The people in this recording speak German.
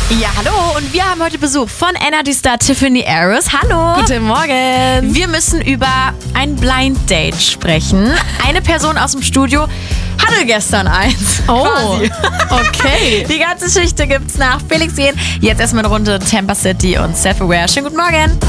Ja, hallo und wir haben heute Besuch von Energy Star Tiffany Harris. Hallo. Guten Morgen. Wir müssen über ein Blind Date sprechen. Eine Person aus dem Studio hatte gestern eins. Oh, quasi. okay. Die ganze Geschichte gibt's nach Felix Jähn. Jetzt erstmal eine Runde Tampa City und Self-Aware. Schönen guten Morgen.